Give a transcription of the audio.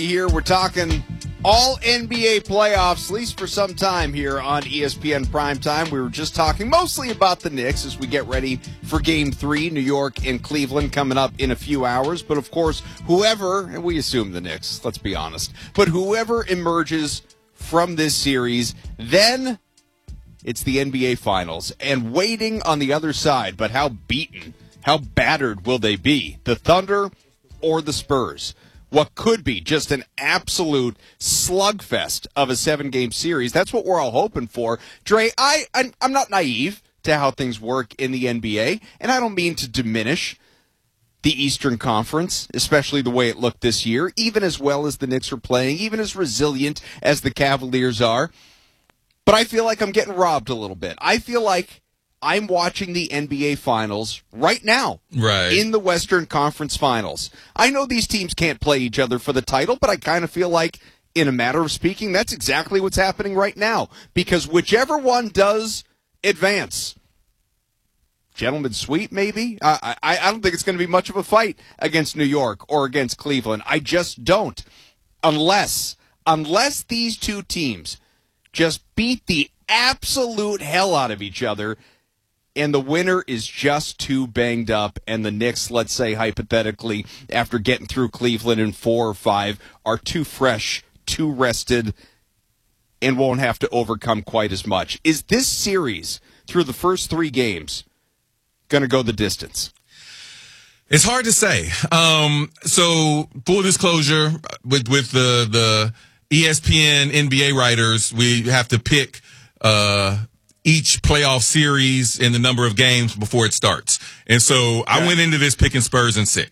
Here we're talking all NBA playoffs, at least for some time here on ESPN Primetime. We were just talking mostly about the Knicks as we get ready for Game 3, New York and Cleveland coming up in a few hours. But, of course, whoever, and we assume the Knicks, let's be honest, but whoever emerges from this series, then it's the NBA Finals. And waiting on the other side, but how beaten, how battered will they be? The Thunder or the Spurs? What could be just an absolute slugfest of a 7-game series. That's what we're all hoping for. Dre, I'm not naive to how things work in the NBA, and I don't mean to diminish the Eastern Conference, especially the way it looked this year, even as well as the Knicks are playing, even as resilient as the Cavaliers are. But I feel like I'm getting robbed a little bit. I feel like I'm watching the NBA Finals right now, in the Western Conference Finals. I know these teams can't play each other for the title, but I kind of feel like, in a matter of speaking, that's exactly what's happening right now. Because whichever one does advance, gentleman's sweep maybe? I don't think it's going to be much of a fight against New York or against Cleveland. I just don't. Unless these two teams just beat the absolute hell out of each other, and the winner is just too banged up, and the Knicks, let's say hypothetically, after getting through Cleveland in 4 or 5, are too fresh, too rested, and won't have to overcome quite as much. Is this series, through the first 3 games, going to go the distance? It's hard to say. So, full disclosure, with the ESPN NBA writers, we have to pick each playoff series and the number of games before it starts. And so I went into this picking Spurs in 6.